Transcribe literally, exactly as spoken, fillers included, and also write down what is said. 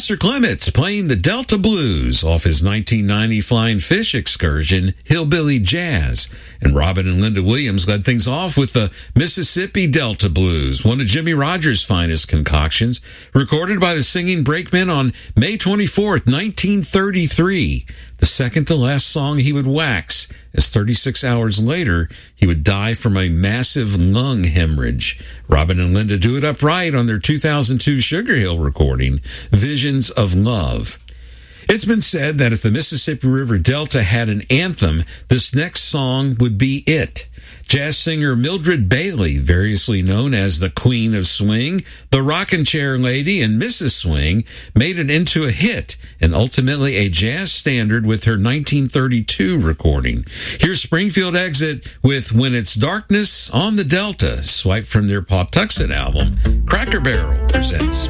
Chester Clements playing the Delta Blues off his nineteen ninety Flying Fish excursion, Hillbilly Jazz. And Robin and Linda Williams led things off with the Mississippi Delta Blues, one of Jimmy Rogers' finest concoctions, recorded by the Singing Brakemen on May twenty-fourth, nineteen thirty-three. The second to last song he would wax, as thirty-six hours later, he would die from a massive lung hemorrhage. Robin and Linda do it up right on their two thousand two Sugar Hill recording, Visions of Love. It's been said that if the Mississippi River Delta had an anthem, this next song would be it. Jazz singer Mildred Bailey, variously known as the Queen of Swing, the Rockin' Chair Lady, and Missus Swing, made it into a hit and ultimately a jazz standard with her nineteen thirty-two recording. Here's Springfield Exit with When It's Darkness on the Delta, swiped from their Pawtuxet album. Cracker Barrel presents